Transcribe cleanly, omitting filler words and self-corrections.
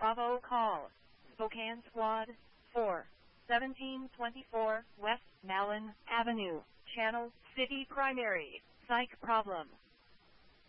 Bravo call. Spokane Squad 4. 1724 West Malin Avenue. Channel City Primary. Psych problem.